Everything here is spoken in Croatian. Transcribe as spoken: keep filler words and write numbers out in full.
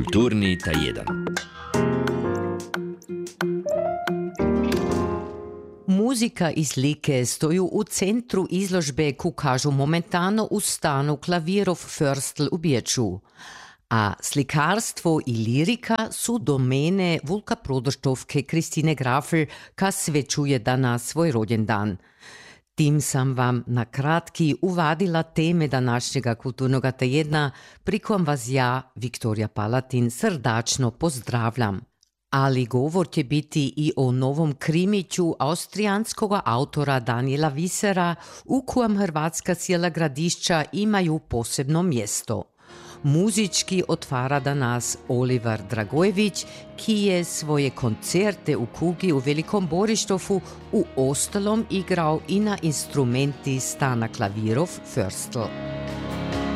Kulturni tajedan. Muzika i slike stoju u centru izložbe, ku kažu momentano u stanu Klavirov Förstl u Bječu. A slikarstvo i lirika su domene Vulka Prodoštovke Kristine Grafl, ka svečuje danas svoj rođendan. Tim sam vam na kratki uvadila teme današnjega kulturnog tjedna, pri kom vas ja, Viktorija Palatin, srdačno pozdravljam. Ali govor će biti i o novom krimiću austrijanskog autora Daniela Visera, u kojem hrvatska cijela gradišća imaju posebno mjesto. Muzički otvara danas Oliver Dragojević, ki je svoje koncerte u Kugi u Velikom Borištofu u ostalom igrao i na instrumenti stana Klavirov Förstl.